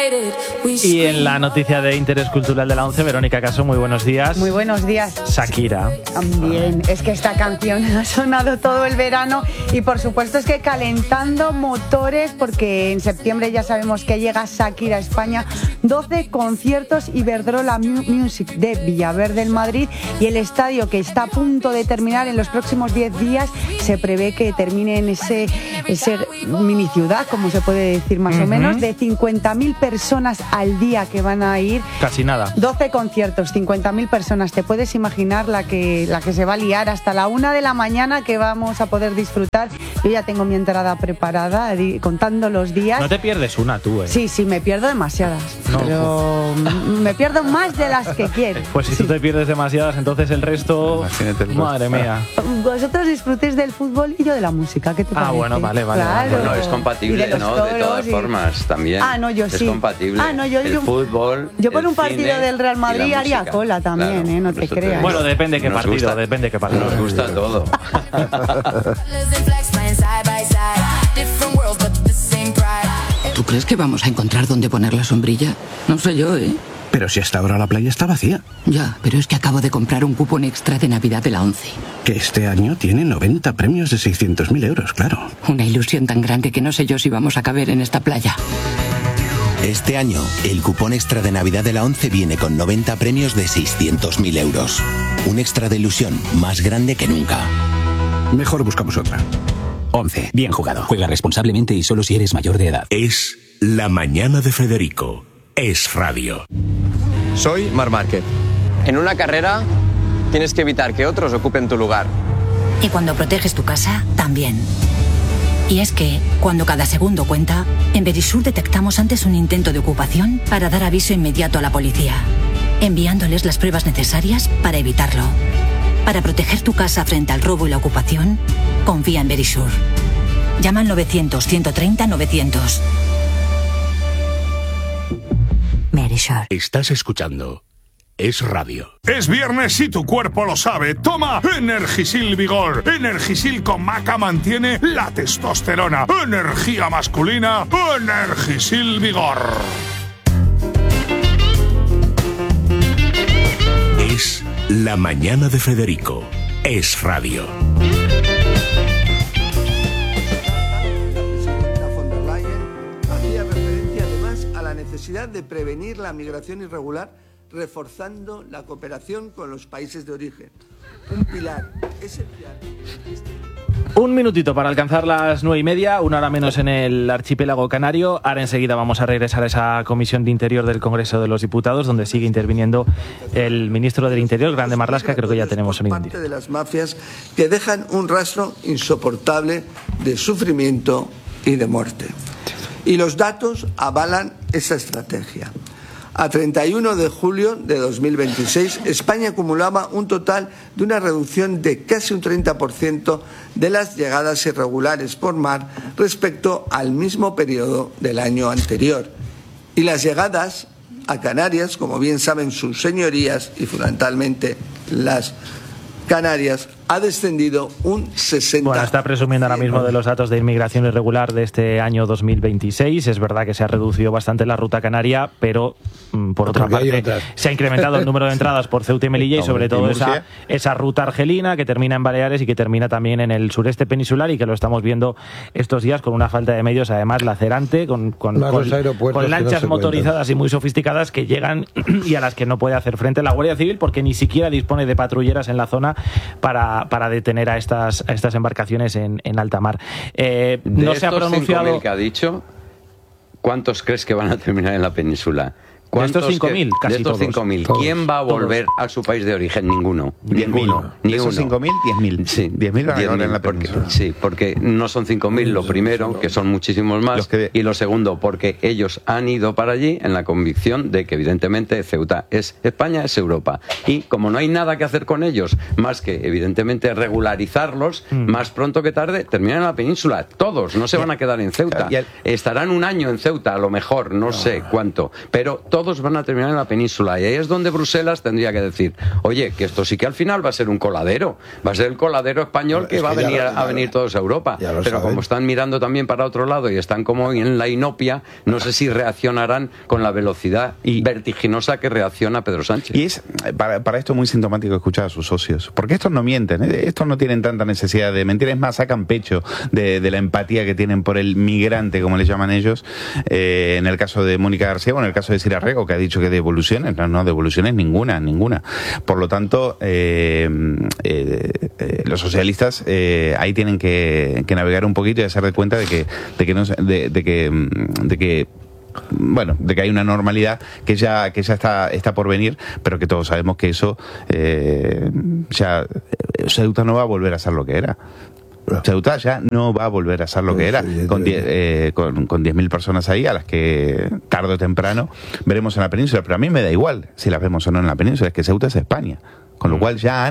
Y en la noticia de interés cultural de la 11, Verónica Caso, muy buenos días. Muy buenos días. Shakira. También, es que esta canción ha sonado todo el verano y por supuesto es que calentando motores, porque en septiembre ya sabemos que llega Shakira a España, 12 conciertos, Iberdrola Music de Villaverde en Madrid, y el estadio, que está a punto de terminar en los próximos 10 días, se prevé que termine en ese mini ciudad, como se puede decir más o menos, de 50.000 personas al día que van a ir. Casi nada. 12 conciertos, 50.000 personas. ¿Te puedes imaginar la que se va a liar hasta la 1 de la mañana que vamos a poder disfrutar? Yo ya tengo mi entrada preparada, contando los días. No te pierdes una tú, ¿eh? Sí, me pierdo demasiadas. No, pero me pierdo más de las que quiero. Pues si tú te pierdes demasiadas, entonces el resto... Madre mía. Vosotros disfrutéis del fútbol y yo de la música. ¿Qué te parece? Bueno, vale. Claro. Bueno, es compatible, ¿no? De todas formas, también. Yo sí. Es compatible. El fútbol. Yo por un partido cine del Real Madrid haría cola también, claro, no te creas. Bueno, depende qué partido, Nos gusta todo. ¿Tú crees que vamos a encontrar dónde poner la sombrilla? No sé yo, ¿eh? Pero si hasta ahora la playa está vacía. Ya, pero es que acabo de comprar un cupón extra de Navidad de la 11. Que este año tiene 90 premios de 600.000 euros, claro. Una ilusión tan grande que no sé yo si vamos a caber en esta playa. Este año, el cupón extra de Navidad de la 11 viene con 90 premios de 600.000 euros. Un extra de ilusión más grande que nunca. Mejor buscamos otra. 11. Bien jugado. Juega responsablemente y solo si eres mayor de edad. Es La Mañana de Federico. Es radio. Soy Marc Márquez. En una carrera tienes que evitar que otros ocupen tu lugar. Y cuando proteges tu casa, también. Y es que, cuando cada segundo cuenta, en Verisur detectamos antes un intento de ocupación para dar aviso inmediato a la policía, enviándoles las pruebas necesarias para evitarlo. Para proteger tu casa frente al robo y la ocupación, confía en Verisur. Llama al 900-130-900. Verisur. Estás escuchando Es radio. Es viernes y tu cuerpo lo sabe. Toma Energisil Vigor. Energisil con maca mantiene la testosterona. Energía masculina. Energisil Vigor. Es La Mañana de Federico. Es radio. Hacía referencia además a la necesidad de prevenir la migración irregular, reforzando la cooperación con los países de origen. Un pilar esencial. Un minutito para alcanzar las 9:30, una hora menos en el archipiélago canario. Ahora enseguida vamos a regresar a esa Comisión de Interior del Congreso de los Diputados, donde sigue interviniendo el ministro del Interior, Grande Marlaska. Creo que ya tenemos sonido en directo. De las mafias que dejan un rastro insoportable de sufrimiento y de muerte. Y los datos avalan esa estrategia. A 31 de julio de 2026, España acumulaba un total de una reducción de casi un 30% de las llegadas irregulares por mar respecto al mismo periodo del año anterior. Y las llegadas a Canarias, como bien saben sus señorías y fundamentalmente las Canarias, ha descendido un 60%. Bueno, está presumiendo ahora mismo de los datos de inmigración irregular de este año 2026. Es verdad que se ha reducido bastante la ruta canaria, pero por otra parte se ha incrementado el número de entradas por Ceuta y Melilla y sobre todo esa ruta argelina que termina en Baleares y que termina también en el sureste peninsular, y que lo estamos viendo estos días con una falta de medios, además lacerante, con lanchas motorizadas y muy sofisticadas que llegan y a las que no puede hacer frente la Guardia Civil, porque ni siquiera dispone de patrulleras en la zona para detener a estas embarcaciones en alta mar. No se ha pronunciado... 5.000 que ha dicho, ¿cuántos crees que van a terminar en la península? De estos 5.000, casi todos. De estos 5.000, ¿quién va a volver a su país de origen? Ninguno. 10.000. De esos 5.000, 10.000. Sí, 10.000 van a llegar en la península. Sí, porque no son 5.000 lo primero, que son muchísimos más, y lo segundo, porque ellos han ido para allí en la convicción de que evidentemente Ceuta es España, es Europa. Y como no hay nada que hacer con ellos, más que evidentemente regularizarlos, más pronto que tarde terminan en la península. Todos, no se van a quedar en Ceuta. Estarán un año en Ceuta, a lo mejor, no sé cuánto, pero todos todos van a terminar en la península. Y ahí es donde Bruselas tendría que decir, oye, que esto sí que al final va a ser un coladero. Va a ser el coladero español que va a venir todos a Europa. Pero como están mirando también para otro lado y están como en la inopia, no sé si reaccionarán con la velocidad vertiginosa que reacciona Pedro Sánchez. Y es para esto muy sintomático escuchar a sus socios, porque estos no mienten, estos no tienen tanta necesidad de mentir, es más, sacan pecho de la empatía que tienen por el migrante, como le llaman ellos, en el caso de Mónica García o en el caso de Sira Rego, que ha dicho que devoluciones, no, devoluciones ninguna. Por lo tanto, los socialistas ahí tienen que navegar un poquito y hacer de cuenta de que hay una normalidad que ya está por venir, pero que todos sabemos que eso ya Ceuta no va a volver a ser lo que era. Ceuta ya no va a volver a ser lo que era, con 10.000 personas ahí, a las que tarde o temprano veremos en la península. Pero a mí me da igual si las vemos o no en la península, es que Ceuta es España. Con lo cual ya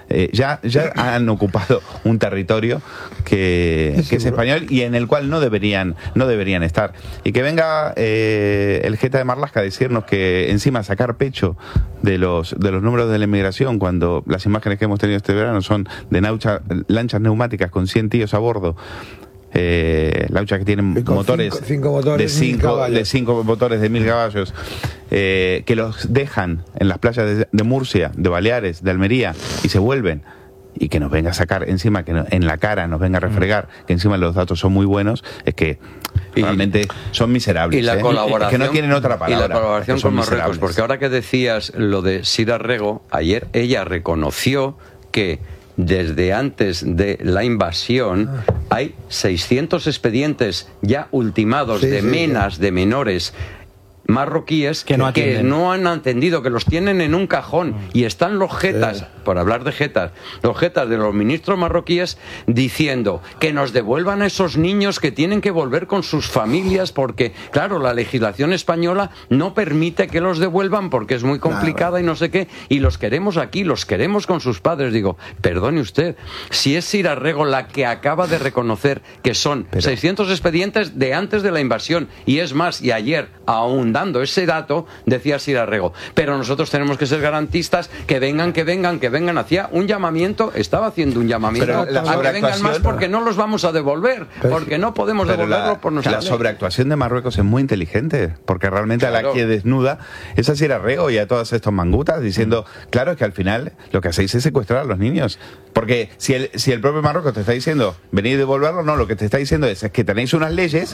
han ocupado un territorio que es español y en el cual no deberían estar. Y que venga el Jeta de Marlaska a decirnos que encima sacar pecho de los números de la inmigración, cuando las imágenes que hemos tenido este verano son de lanchas neumáticas con 100 tíos a bordo, lanchas que tienen motores, de 5 motores de 1.000 caballos, que los dejan en las playas de Murcia, de Baleares, de Almería y se vuelven, y que nos venga a sacar encima, que en la cara nos venga a refregar que encima los datos son muy buenos, es que realmente son miserables. Y la colaboración, es que no tienen otra palabra. Y la colaboración con Marruecos, miserables. porque ahora que decías lo de Sira Rego, ayer ella reconoció que desde antes de la invasión hay 600 expedientes ya ultimados de menas de menores marroquíes que no han atendido, que los tienen en un cajón y están los jetas, por hablar de jetas, los jetas de los ministros marroquíes diciendo que nos devuelvan a esos niños, que tienen que volver con sus familias porque, claro, la legislación española no permite que los devuelvan porque es muy complicada y no sé qué, y los queremos aquí, los queremos con sus padres. Digo, perdone usted, si es Sira Rego la que acaba de reconocer que son 600 expedientes de antes de la invasión, y es más, y ayer aún dando ese dato decía Sira Rego, pero nosotros tenemos que ser garantistas, que vengan, hacía un llamamiento, estaba haciendo un llamamiento a que vengan más porque no los vamos a devolver, porque no podemos devolverlos por nuestra ley. La sobreactuación de Marruecos es muy inteligente, porque realmente a la que desnuda es a Sira Rego y a todos estos mangutas diciendo, claro, es que al final lo que hacéis es secuestrar a los niños, porque si el propio Marruecos te está diciendo venid y devolverlos, no, lo que te está diciendo es que tenéis unas leyes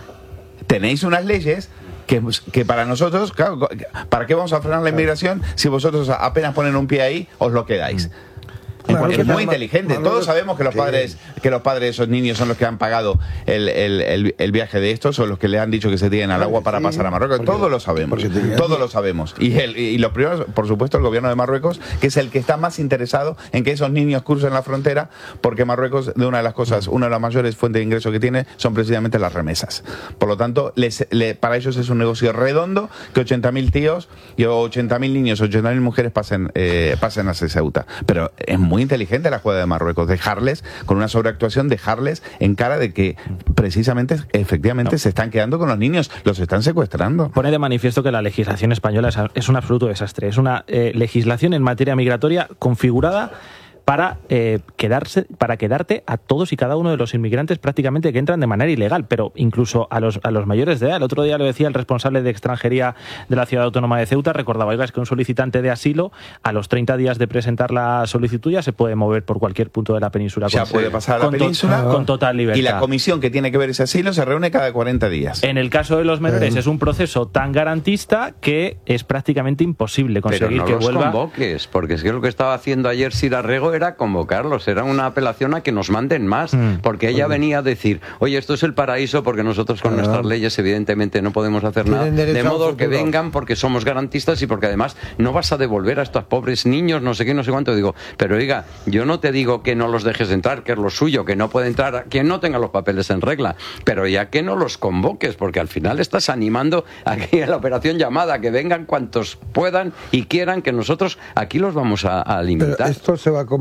que para nosotros, claro, ¿para qué vamos a frenar la inmigración si vosotros apenas ponen un pie ahí, os lo quedáis? Es muy inteligente. Todos sabemos que los padres de esos niños son los que han pagado el viaje de estos, o los que le han dicho que se tiren al agua para pasar a Marruecos. Todos lo sabemos. Y los primeros, por supuesto, el gobierno de Marruecos, que es el que está más interesado en que esos niños crucen la frontera, porque Marruecos, una de las mayores fuentes de ingresos que tiene son precisamente las remesas. Por lo tanto, para ellos es un negocio redondo que 80.000 tíos y 80.000 niños, 80.000 mujeres pasen hacia Ceuta. Pero es muy inteligente la jugada de Marruecos, dejarles, con una sobreactuación, dejarles en cara de que precisamente, efectivamente, se están quedando con los niños, los están secuestrando. Pone de manifiesto que la legislación española es un absoluto desastre. Es una legislación en materia migratoria configurada para quedarte a todos y cada uno de los inmigrantes prácticamente que entran de manera ilegal, pero incluso a los mayores de edad. El otro día lo decía el responsable de extranjería de la Ciudad Autónoma de Ceuta, recordaba, oiga, es que un solicitante de asilo a los 30 días de presentar la solicitud ya se puede mover por cualquier punto de la península. Ya puede pasar a la península con total libertad. Y la comisión que tiene que ver ese asilo se reúne cada 40 días. En el caso de los menores es un proceso tan garantista que es prácticamente imposible conseguir que vuelva. Pero no los convoques, porque es que lo que estaba haciendo ayer Sira Rego era convocarlos, era una apelación a que nos manden más, porque ella venía a decir, oye, esto es el paraíso porque nosotros con nuestras leyes evidentemente no podemos hacer nada, de modo que vengan porque somos garantistas y porque además no vas a devolver a estos pobres niños, no sé qué, no sé cuánto. Digo, pero oiga, yo no te digo que no los dejes entrar, que es lo suyo, que no puede entrar quien no tenga los papeles en regla, pero ya que no los convoques, porque al final estás animando aquí a la operación llamada, que vengan cuantos puedan y quieran, que nosotros aquí los vamos a limitar. Pero esto se va a convertir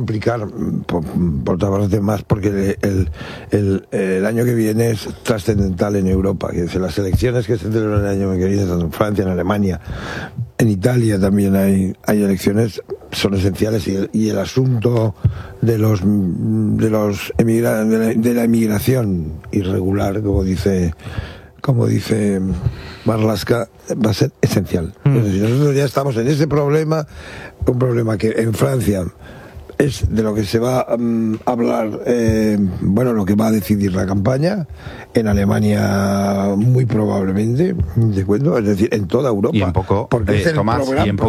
complicar por otra parte más, porque el año que viene es trascendental en Europa, que es las elecciones que se celebran el año que viene, tanto en Francia, en Alemania, en Italia también hay elecciones, son esenciales, y el asunto de la emigración irregular, como dice Marlaska, va a ser esencial. Es decir, nosotros ya estamos en ese problema, un problema que en Francia es de lo que se va a hablar, lo que va a decidir la campaña, en Alemania muy probablemente, ¿de acuerdo? Es decir, en toda Europa. Y en poco, Tomás, y en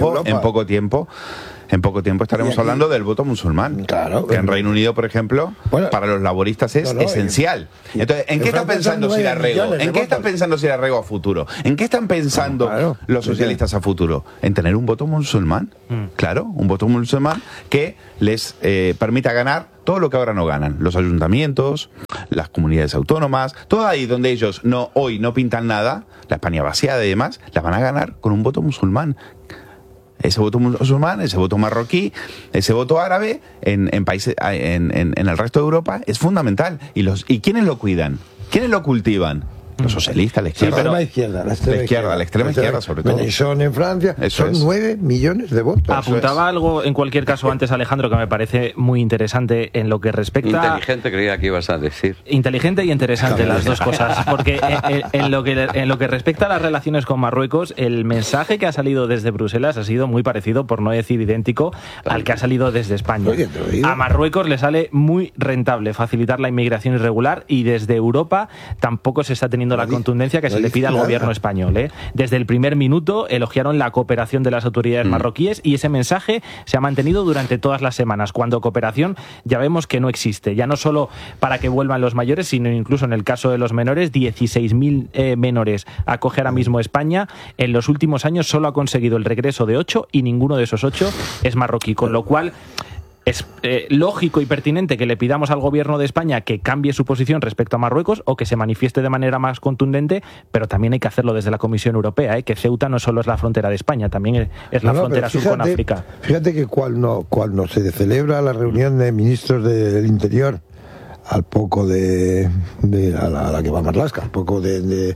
poco tiempo estaremos hablando del voto musulmán. Claro. Que en Reino Unido, por ejemplo, para los laboristas es esencial. Entonces, ¿en qué están pensando Sir Arrego? ¿En qué están pensando Sir Arrego a futuro? ¿En qué están pensando los socialistas a futuro? En tener un voto musulmán. Claro, un voto musulmán que les permita ganar todo lo que ahora no ganan. Los ayuntamientos, las comunidades autónomas, todo ahí donde ellos hoy no pintan nada, la España vaciada y demás, la van a ganar con un voto musulmán. Ese voto musulmán, ese voto marroquí, ese voto árabe en países, en el resto de Europa es fundamental. ¿Y quiénes lo cuidan? ¿Quiénes lo cultivan? Los socialistas, la izquierda. La extrema izquierda, sobre todo. Son en Francia, son 9 millones de votos. Apuntaba algo, en cualquier caso, antes, Alejandro, que me parece muy interesante en lo que respecta... Inteligente, creía que ibas a decir. Inteligente y interesante, las dos cosas. Porque en lo que respecta a las relaciones con Marruecos, el mensaje que ha salido desde Bruselas ha sido muy parecido, por no decir idéntico, al que ha salido desde España. A Marruecos le sale muy rentable facilitar la inmigración irregular, y desde Europa tampoco se está teniendo la contundencia que se le pide al gobierno español. Desde el primer minuto elogiaron la cooperación de las autoridades marroquíes, y ese mensaje se ha mantenido durante todas las semanas, cuando cooperación ya vemos que no existe, ya no solo para que vuelvan los mayores, sino incluso en el caso de los menores. 16.000 menores acoge ahora mismo España. En los últimos años solo ha conseguido el regreso de 8, y ninguno de esos 8 es marroquí, con lo cual es lógico y pertinente que le pidamos al gobierno de España que cambie su posición respecto a Marruecos, o que se manifieste de manera más contundente, pero también hay que hacerlo desde la Comisión Europea, que Ceuta no solo es la frontera de España, también es la frontera sur con África. Fíjate que cuando se celebra la reunión de ministros del Interior, al poco a la que va Marlaska, al poco de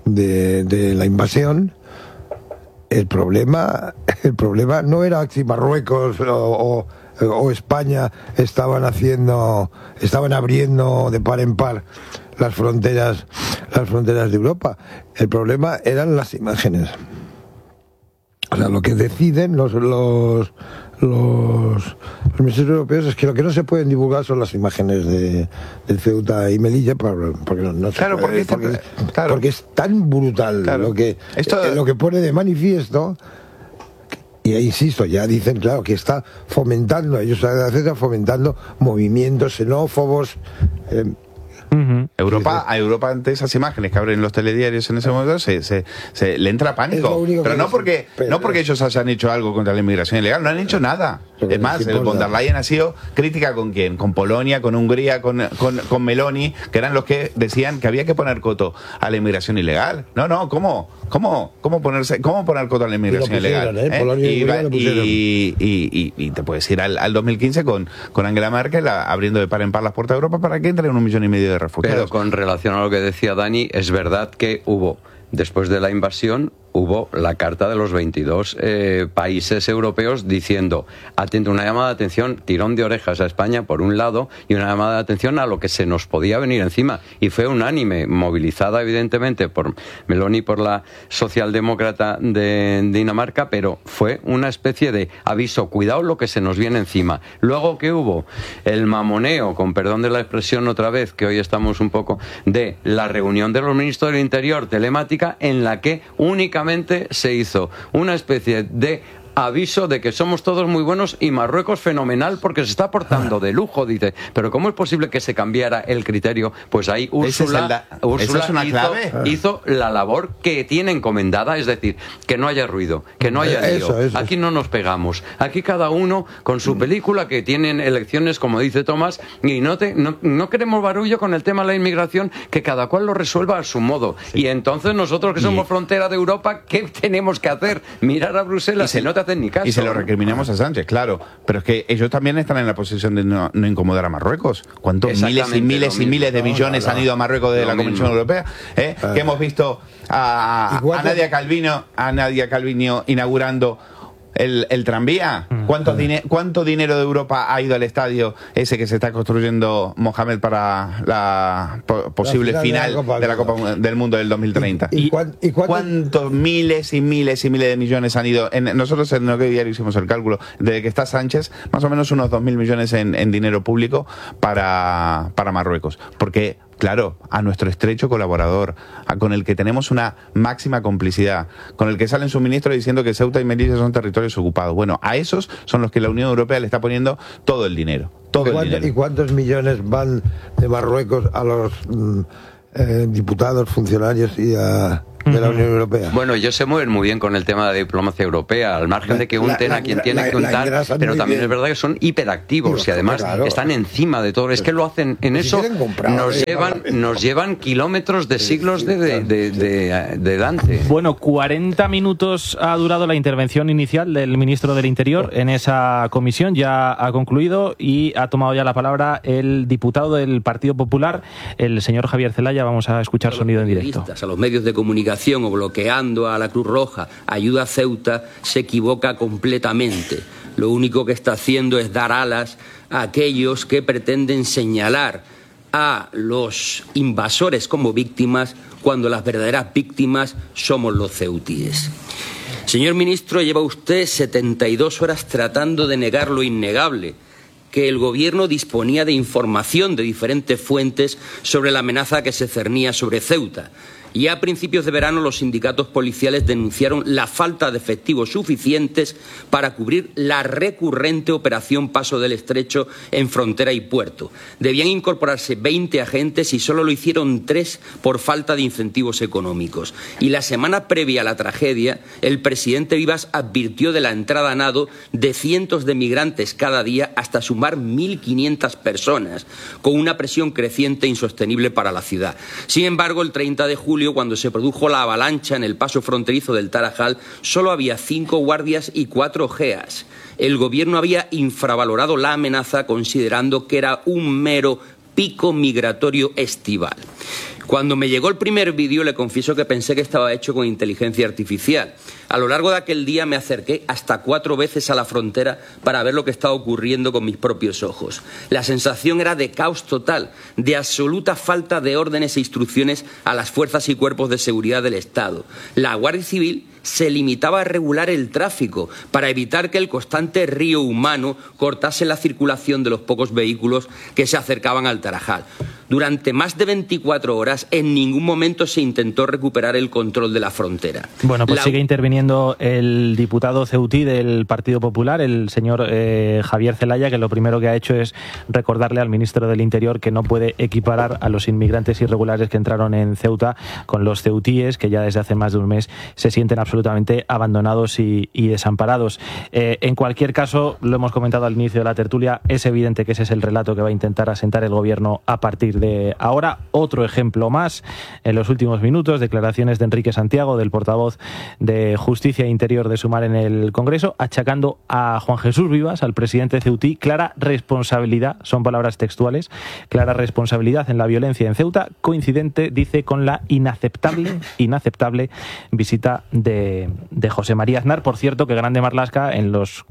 la invasión, el problema no era si Marruecos o España estaban abriendo de par en par las fronteras de Europa. El problema eran las imágenes. O sea, lo que deciden los ministros europeos es que lo que no se pueden divulgar son las imágenes de Ceuta y Melilla, porque no se puede, porque es tan brutal lo que pone de manifiesto. Y insisto, ya dicen, claro, que está fomentando movimientos xenófobos. Europa ante esas imágenes que abren los telediarios en ese momento se le entra pánico, pero no porque ellos hayan hecho algo contra la inmigración ilegal, no han hecho nada. Es más, von der Leyen ha sido crítica ¿con quién? Con Polonia, con Hungría, con Meloni, que eran los que decían que había que poner coto a la inmigración ilegal. ¿Cómo poner coto a la inmigración ilegal? Y te puedes ir al 2015 con Angela Merkel abriendo de par en par las puertas de Europa para que entren 1,5 millones de refugiados. Pero con relación a lo que decía Dani, es verdad que después de la invasión, hubo la carta de los 22 países europeos diciendo, atento, una llamada de atención, tirón de orejas a España por un lado, y una llamada de atención a lo que se nos podía venir encima, y fue unánime, movilizada evidentemente por Meloni, por la socialdemócrata de Dinamarca, pero fue una especie de aviso, cuidado lo que se nos viene encima. Luego, ¿qué hubo? El mamoneo, con perdón de la expresión otra vez, que hoy estamos un poco, de la reunión de los ministros del Interior telemática, en la que únicamente se hizo una especie de aviso de que somos todos muy buenos y Marruecos fenomenal porque se está portando de lujo, dice. Pero ¿cómo es posible que se cambiara el criterio? Pues ahí Úrsula hizo la labor que tiene encomendada, es decir, que no haya ruido, que no haya lío. Aquí no nos pegamos. Aquí cada uno con su película, que tienen elecciones, como dice Tomás, y no queremos barullo con el tema de la inmigración, que cada cual lo resuelva a su modo. Y entonces nosotros, que somos frontera de Europa, ¿qué tenemos que hacer? Mirar a Bruselas. Si no te hace hacen ni caso. Y se lo recriminamos a Sánchez, claro. Pero es que ellos también están en la posición de no incomodar a Marruecos. ¿Cuántos miles y miles y miles de millones han ido a Marruecos de la Comisión Europea? Que hemos visto a Nadia Calviño inaugurando el tranvía. ¿Cuánto dinero de Europa ha ido al estadio ese que se está construyendo Mohamed para la posible final de la Copa del Mundo del 2030? ¿Y cuántos miles y miles y miles de millones han ido? Nosotros en el diario hicimos el cálculo, desde que está Sánchez, más o menos unos 2.000 millones en dinero público para Marruecos. Porque claro, a nuestro estrecho colaborador, con el que tenemos una máxima complicidad, con el que salen sus ministros diciendo que Ceuta y Melilla son territorios ocupados. Bueno, a esos son los que la Unión Europea le está poniendo todo el dinero. ¿Y cuántos millones van de Marruecos a los diputados, funcionarios y a de la Unión Europea? Bueno, ellos se mueven muy bien con el tema de diplomacia europea, al margen de que unten a quien tiene que untar, pero también es verdad que son hiperactivos y además están encima de todo. Es que lo hacen en eso, nos llevan kilómetros de siglos de Dante. Bueno, 40 minutos ha durado la intervención inicial del ministro del Interior en esa comisión, ya ha concluido y ha tomado ya la palabra el diputado del Partido Popular, el señor Javier Zelaya. Vamos a escuchar sonido en directo. A los medios de comunicación o bloqueando a la Cruz Roja, ayuda a Ceuta, se equivoca completamente. Lo único que está haciendo es dar alas a aquellos que pretenden señalar a los invasores como víctimas cuando las verdaderas víctimas somos los ceutíes. Señor ministro, lleva usted 72 horas tratando de negar lo innegable, que el Gobierno disponía de información de diferentes fuentes sobre la amenaza que se cernía sobre Ceuta. Y a principios de verano los sindicatos policiales denunciaron la falta de efectivos suficientes para cubrir la recurrente operación Paso del Estrecho en frontera y puerto. Debían incorporarse 20 agentes y solo lo hicieron 3 por falta de incentivos económicos. Y la semana previa a la tragedia, el presidente Vivas advirtió de la entrada a nado de cientos de migrantes cada día hasta sumar 1.500 personas, con una presión creciente e insostenible para la ciudad. Sin embargo, el 30 de julio, cuando se produjo la avalancha en el paso fronterizo del Tarajal, solo había 5 guardias y 4 GEAs. El Gobierno había infravalorado la amenaza considerando que era un mero pico migratorio estival. Cuando me llegó el primer vídeo, le confieso que pensé que estaba hecho con inteligencia artificial. A lo largo de aquel día me acerqué hasta 4 veces a la frontera para ver lo que estaba ocurriendo con mis propios ojos. La sensación era de caos total, de absoluta falta de órdenes e instrucciones a las fuerzas y cuerpos de seguridad del Estado. La Guardia Civil se limitaba a regular el tráfico para evitar que el constante río humano cortase la circulación de los pocos vehículos que se acercaban al Tarajal. Durante más de 24 horas, en ningún momento se intentó recuperar el control de la frontera. Bueno, pues sigue interviniendo el diputado ceutí del Partido Popular, el señor Javier Zelaya, que lo primero que ha hecho es recordarle al ministro del Interior que no puede equiparar a los inmigrantes irregulares que entraron en Ceuta con los ceutíes, que ya desde hace más de un mes se sienten absolutamente abandonados y desamparados. En cualquier caso, lo hemos comentado al inicio de la tertulia, es evidente que ese es el relato que va a intentar asentar el Gobierno a partir de ahora. Otro ejemplo más, en los últimos minutos, declaraciones de Enrique Santiago, del portavoz de Justicia e Interior de Sumar en el Congreso, achacando a Juan Jesús Vivas, al presidente ceutí, clara responsabilidad, son palabras textuales, clara responsabilidad en la violencia en Ceuta, coincidente, dice, con la inaceptable visita de José María Aznar. Por cierto, que Grande Marlaska en los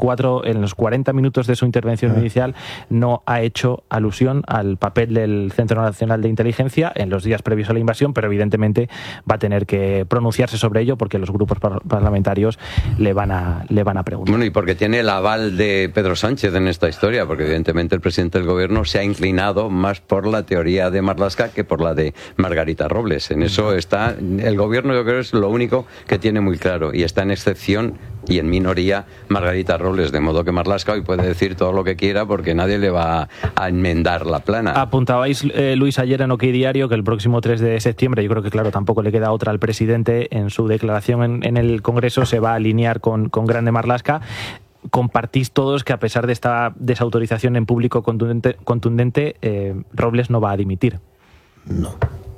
40 minutos de su intervención inicial no ha hecho alusión al papel del Centro Nacional de Inteligencia en los días previos a la invasión, pero evidentemente va a tener que pronunciarse sobre ello porque los grupos parlamentarios le van a preguntar. Bueno, y porque tiene el aval de Pedro Sánchez en esta historia, porque evidentemente el presidente del Gobierno se ha inclinado más por la teoría de Marlaska que por la de Margarita Robles. En eso está el Gobierno, yo creo, es lo único que tiene muy claro, y está en excepción y en minoría Margarita Robles, de modo que Marlaska hoy puede decir todo lo que quiera porque nadie le va a enmendar la plana. Apuntabais, Luis, ayer en OK Diario que el próximo 3 de septiembre, yo creo que claro, tampoco le queda otra al presidente, en su declaración en el Congreso se va a alinear con Grande Marlaska. Compartís todos que a pesar de esta desautorización en público contundente, Robles no va a dimitir. No.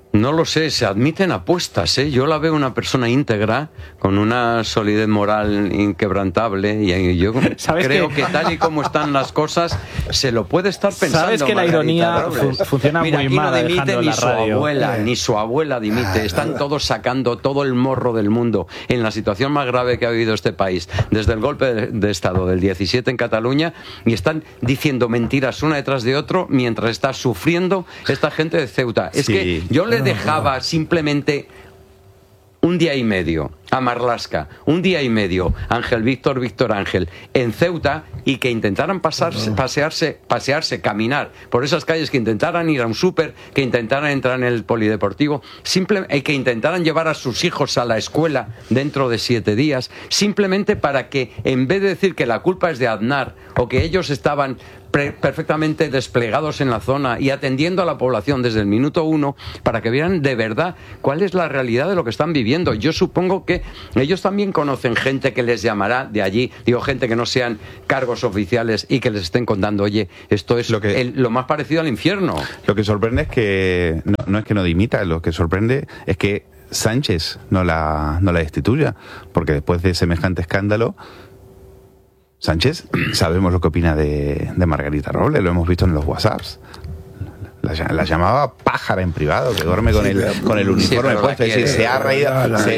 No lo sé, se admiten apuestas, ¿eh? Yo la veo una persona íntegra, con una solidez moral inquebrantable, y yo creo que tal y como están las cosas, se lo puede estar pensando. Sabes que la ironía funciona Mira, muy aquí mal, no dimite Alejandro, ni la su radio. abuela, ni su abuela dimite. Están todos sacando todo el morro del mundo en la situación más grave que ha vivido este país, desde el golpe de Estado del 17 en Cataluña, y están diciendo mentiras una detrás de otro mientras está sufriendo esta gente de Ceuta. Es que yo le dejaba simplemente un día y medio a Marlaska, un día y medio a Ángel Víctor Ángel en Ceuta, y que intentaran pasearse, caminar por esas calles, que intentaran ir a un súper, que intentaran entrar en el polideportivo, que intentaran llevar a sus hijos a la escuela dentro de 7 días, simplemente para que, en vez de decir que la culpa es de Aznar, o que ellos estaban perfectamente desplegados en la zona y atendiendo a la población desde el minuto 1, para que vieran de verdad cuál es la realidad de lo que están viviendo. Yo supongo que ellos también conocen gente que les llamará de allí, digo, gente que no sean cargos oficiales, y que les estén contando, oye, esto es lo más parecido al infierno. Lo que sorprende es que no es que no dimita, lo que sorprende es que Sánchez no la destituya, porque después de semejante escándalo, Sánchez, sabemos lo que opina de Margarita Robles, lo hemos visto en los WhatsApps. La llamaba pájara en privado, que duerme con el uniforme puesto. Es decir, se ha reído,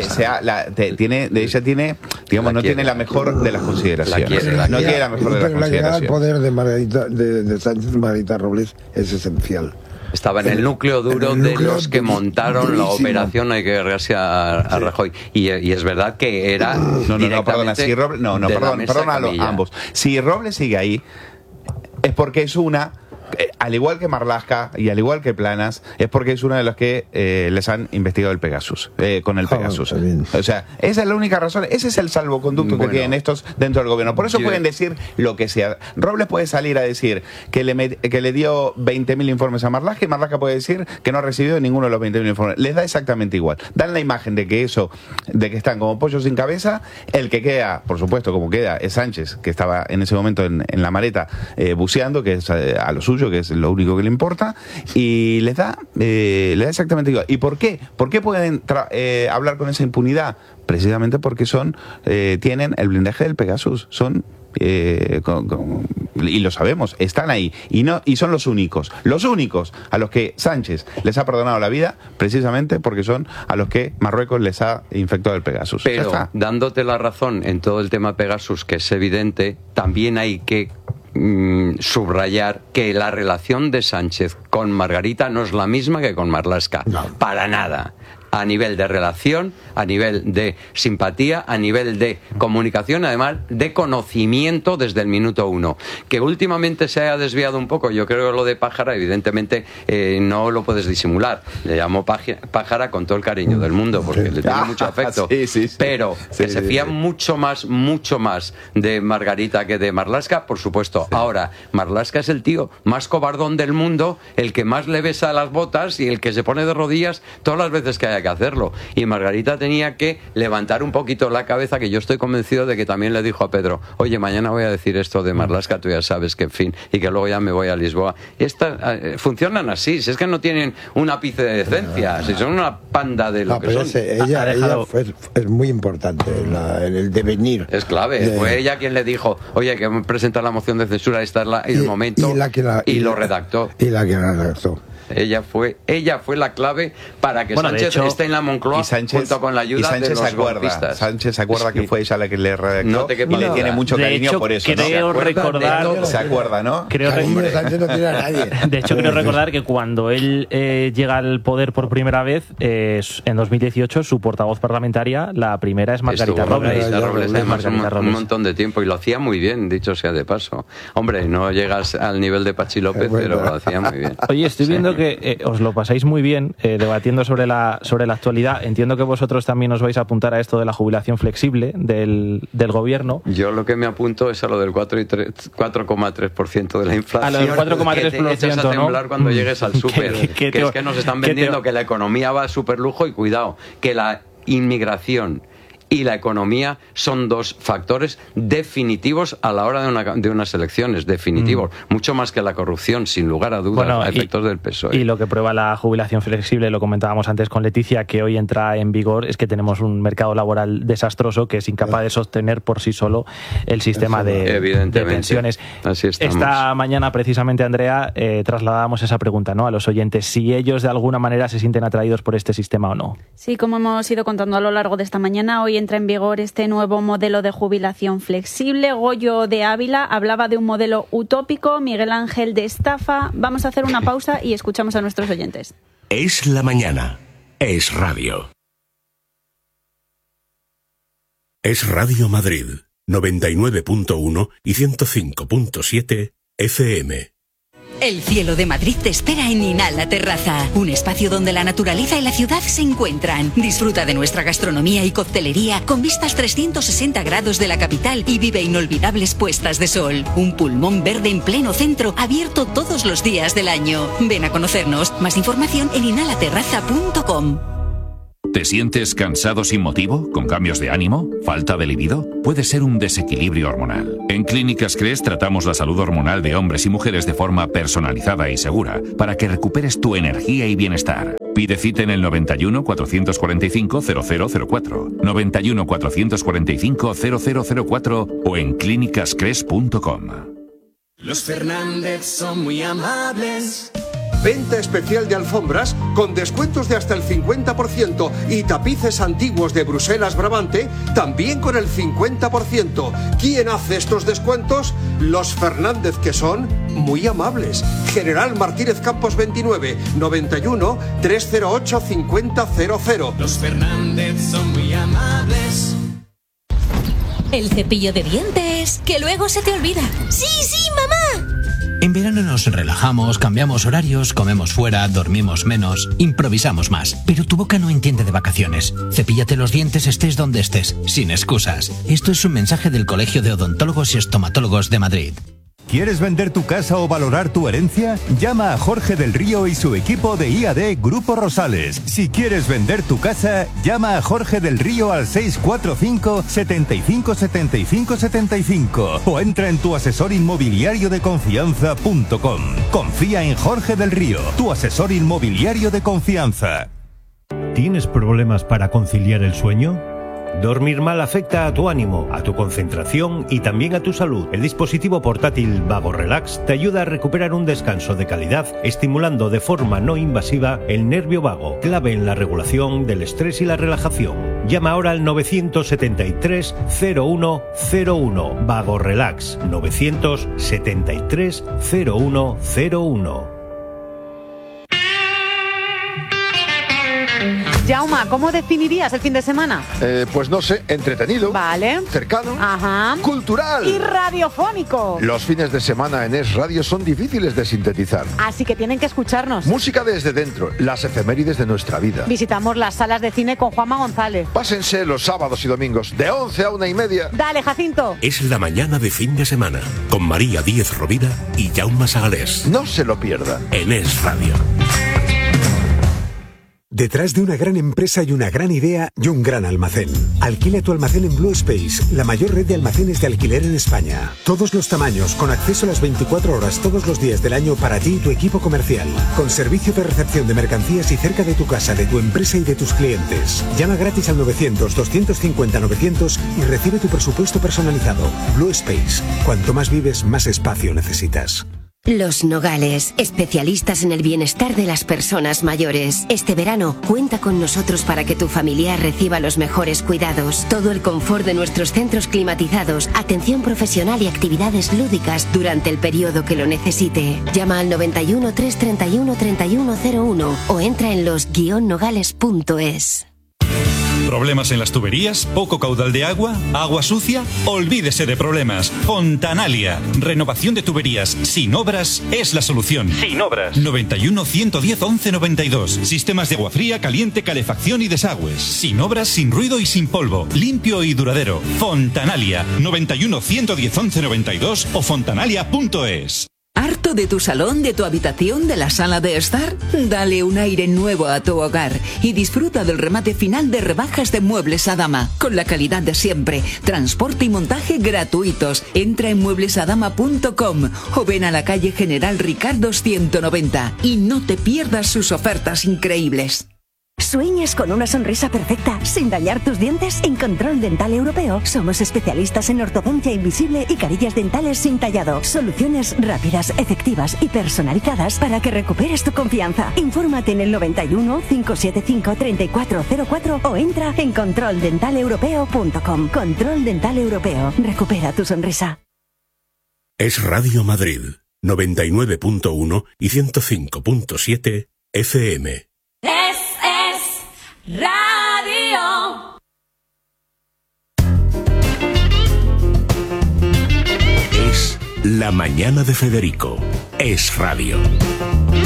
no tiene la mejor de las consideraciones. No tiene la mejor de las consideraciones. La llegada al poder de Sánchez, Margarita Robles, es esencial. Estaba en el núcleo duro de los que montaron la operación, hay que agarrarse a Rajoy. Y es verdad que era perdona, si Robles, perdona a ambos. Si Robles sigue ahí, es porque es al igual que Marlaska y al igual que Planas, es porque es una de las que les han investigado el Pegasus, con el Pegasus. O sea, esa es la única razón, ese es el salvoconducto que tienen estos dentro del gobierno. Por eso pueden decir lo que sea. Robles puede salir a decir que le dio 20.000 informes a Marlaska, y Marlaska puede decir que no ha recibido ninguno de los 20.000 informes. Les da exactamente igual. Dan la imagen de que están como pollos sin cabeza. El que queda, por supuesto, como queda, es Sánchez, que estaba en ese momento en la maleta buceando, que es a lo suyo, que es lo único que le importa, y les da exactamente igual. ¿Y por qué? ¿Por qué pueden hablar con esa impunidad? Precisamente porque tienen el blindaje del Pegasus, y lo sabemos, están ahí, y son los únicos a los que Sánchez les ha perdonado la vida, precisamente porque son a los que Marruecos les ha infectado el Pegasus. Pero dándote la razón en todo el tema Pegasus, que es evidente, también hay que subrayar que la relación de Sánchez con Margarita no es la misma que con Marlaska, para nada. A nivel de relación, a nivel de simpatía, a nivel de comunicación, además de conocimiento desde el minuto 1. Que últimamente se haya desviado un poco, yo creo que lo de pájara, evidentemente, no lo puedes disimular. Le llamo pájara con todo el cariño del mundo, porque le tengo mucho afecto. Pero que se fía mucho más de Margarita que de Marlaska, por supuesto. Ahora, Marlaska es el tío más cobardón del mundo, el que más le besa las botas y el que se pone de rodillas todas las veces que haya que hacerlo. Y Margarita tenía que levantar un poquito la cabeza, que yo estoy convencido de que también le dijo a Pedro, oye, mañana voy a decir esto de Marlaska, tú ya sabes que en fin, y que luego ya me voy a Lisboa. Funcionan así, si es que no tienen un ápice de decencia, si son una panda de lo que son. Ella es muy importante, el devenir. Es clave, fue ella quien le dijo, oye, que presenta la moción de censura, esta es el momento, y lo redactó. Y la que la redactó. Ella fue la clave para que Sánchez esté en la Moncloa, junto con la ayuda de los golpistas. Sánchez se acuerda que fue ella la que le redactó, y le tiene mucho cariño por eso. Creo recordar, se acuerda, ¿no? Sánchez no tiene a nadie. De hecho, creo recordar que cuando él llega al poder por primera vez, en 2018, su portavoz parlamentaria, la primera es Margarita Robles. Un montón de tiempo, y lo hacía muy bien, dicho sea de paso. Hombre, no llegas al nivel de Pachi López, pero lo hacía muy bien. Oye, estoy viendo que os lo pasáis muy bien debatiendo sobre la actualidad. Entiendo que vosotros también os vais a apuntar a esto de la jubilación flexible del gobierno. Yo lo que me apunto es a lo del 4,3% de la inflación. A lo del 4,3%, que te echas a temblar cuando llegues al súper. Que es que nos están vendiendo que la economía va a súper lujo, y cuidado, que la inmigración y la economía son dos factores definitivos a la hora de unas elecciones, definitivos, mucho más que la corrupción, sin lugar a dudas, a efectos del PSOE. Y lo que prueba la jubilación flexible, lo comentábamos antes con Leticia, que hoy entra en vigor, es que tenemos un mercado laboral desastroso que es incapaz de sostener por sí solo el sistema de pensiones. Así estamos. Esta mañana, precisamente, Andrea, trasladábamos esa pregunta, ¿no?, a los oyentes, si ellos de alguna manera se sienten atraídos por este sistema o no. Sí, como hemos ido contando a lo largo de esta mañana, hoy entra en vigor este nuevo modelo de jubilación flexible. Goyo de Ávila hablaba de un modelo utópico, Miguel Ángel de estafa. Vamos a hacer una pausa y escuchamos a nuestros oyentes. Es la mañana. Es radio. Es Radio Madrid, 99.1 y 105.7 FM. El cielo de Madrid te espera en Inhala Terraza, un espacio donde la naturaleza y la ciudad se encuentran. Disfruta de nuestra gastronomía y coctelería con vistas 360 grados de la capital y vive inolvidables puestas de sol. Un pulmón verde en pleno centro, abierto todos los días del año. Ven a conocernos. Más información en inhalaterraza.com. ¿Te sientes cansado sin motivo? ¿Con cambios de ánimo? ¿Falta de libido? Puede ser un desequilibrio hormonal. En Clínicas CRES tratamos la salud hormonal de hombres y mujeres de forma personalizada y segura para que recuperes tu energía y bienestar. Pide cita en el 91 445 0004, 91 445 0004 o en clínicascres.com. Los Fernández son muy amables. Venta especial de alfombras con descuentos de hasta el 50% y tapices antiguos de Bruselas Brabante también con el 50%. ¿Quién hace estos descuentos? Los Fernández, que son muy amables. General Martínez Campos 29, 91 308 5000. Los Fernández son muy amables. El cepillo de dientes, que luego se te olvida. ¡Sí, sí, mamá! En verano nos relajamos, cambiamos horarios, comemos fuera, dormimos menos, improvisamos más. Pero tu boca no entiende de vacaciones. Cepíllate los dientes estés donde estés, sin excusas. Esto es un mensaje del Colegio de Odontólogos y Estomatólogos de Madrid. ¿Quieres vender tu casa o valorar tu herencia? Llama a Jorge del Río y su equipo de IAD Grupo Rosales. Si quieres vender tu casa, llama a Jorge del Río al 645 75 75 75 o entra en tuasesorinmobiliariodeconfianza.com. Confía en Jorge del Río, tu asesor inmobiliario de confianza. ¿Tienes problemas para conciliar el sueño? Dormir mal afecta a tu ánimo, a tu concentración y también a tu salud. El dispositivo portátil Vago Relax te ayuda a recuperar un descanso de calidad, estimulando de forma no invasiva el nervio vago, clave en la regulación del estrés y la relajación. Llama ahora al 973 0101. Vago Relax, 973 0101. Jauma, ¿cómo definirías el fin de semana? Pues no sé, entretenido. Vale. Cercano. Ajá. Cultural. Y radiofónico. Los fines de semana en Es Radio son difíciles de sintetizar. Así que tienen que escucharnos. Música desde dentro, las efemérides de nuestra vida. Visitamos las salas de cine con Juanma González. Pásense los sábados y domingos de 11 a 1:30. Dale, Jacinto. Es la mañana de fin de semana con María Díez Rovira y Jaume Sagalés. No se lo pierda. En Es Radio. Detrás de una gran empresa y una gran idea y un gran almacén. Alquila tu almacén en Blue Space, la mayor red de almacenes de alquiler en España. Todos los tamaños, con acceso a las 24 horas todos los días del año para ti y tu equipo comercial. Con servicio de recepción de mercancías y cerca de tu casa, de tu empresa y de tus clientes. Llama gratis al 900-250-900 y recibe tu presupuesto personalizado. Blue Space. Cuanto más vives, más espacio necesitas. Los Nogales, especialistas en el bienestar de las personas mayores. Este verano, cuenta con nosotros para que tu familiar reciba los mejores cuidados. Todo el confort de nuestros centros climatizados, atención profesional y actividades lúdicas durante el periodo que lo necesite. Llama al 91 331 3101 o entra en los-nogales.es. ¿Problemas en las tuberías? ¿Poco caudal de agua? ¿Agua sucia? Olvídese de problemas. Fontanalia. Renovación de tuberías sin obras es la solución. Sin obras. 91 110 11 92. Sistemas de agua fría, caliente, calefacción y desagües. Sin obras, sin ruido y sin polvo. Limpio y duradero. Fontanalia. 91 110 11 92 o fontanalia.es. Art aspecto de tu salón, de tu habitación, de la sala de estar? Dale un aire nuevo a tu hogar y disfruta del remate final de rebajas de Muebles Adama, con la calidad de siempre, transporte y montaje gratuitos. Entra en mueblesadama.com o ven a la calle General Ricardo 190 y no te pierdas sus ofertas increíbles. ¿Sueñas con una sonrisa perfecta sin dañar tus dientes? En Control Dental Europeo somos especialistas en ortodoncia invisible y carillas dentales sin tallado. Soluciones rápidas, efectivas y personalizadas para que recuperes tu confianza. Infórmate en el 91 575 3404 o entra en controldentaleuropeo.com. Control Dental Europeo. Recupera tu sonrisa. Es Radio Madrid, 99.1 y 105.7 FM. Radio. Es La Mañana de Federico. Es Radio.